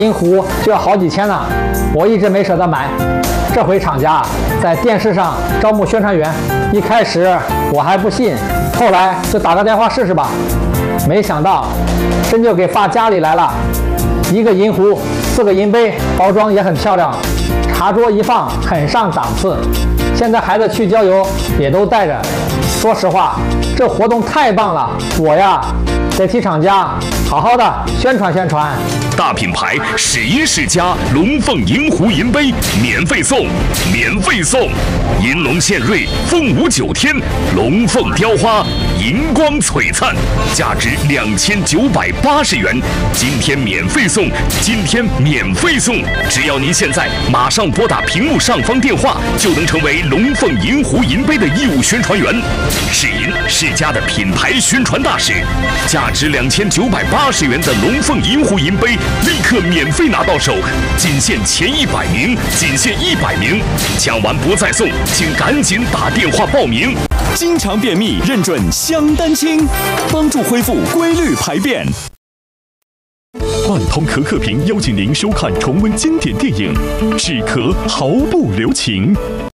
银壶就要好几千呢，我一直没舍得买。这回厂家在电视上招募宣传员，一开始我还不信，后来就打个电话试试吧。没想到真就给发家里来了，一个银壶，4个银杯，包装也很漂亮，茶桌一放很上档次。现在孩子去郊游也都带着。说实话，这活动太棒了，我呀得替厂家好好的宣传宣传。 大品牌世银世家龙凤银壶银杯免费送，免费送！银龙献瑞，凤舞9天，龙凤雕花，银光璀璨，价值2980元。今天免费送，今天免费送！只要您现在马上拨打屏幕上方电话，就能成为龙凤银壶银杯的义务宣传员。世银世家的品牌宣传大使，价值2980元的龙凤银壶银杯立刻免费拿到手，仅限前100名，仅限100名，抢完不再送，请赶紧打电话报名。 经常便秘认准香丹清，帮助恢复规律排便。万通可可屏邀请您收看重温经典电影《止咳毫不留情》。